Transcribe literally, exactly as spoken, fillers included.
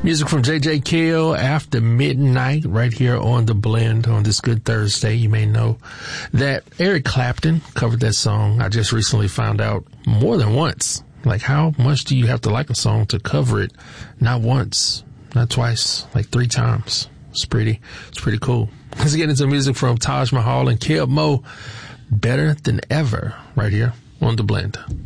Music from J J Cale, After Midnight, right here on The Blend on this good Thursday. You may know that Eric Clapton covered that song. I just recently found out more than once. Like, how much do you have to like a song to cover it? Not once, not twice, like three times. It's pretty, it's pretty cool. Let's get into music from Taj Mahal and Keb' Mo', Better Than Ever, right here on The Blend.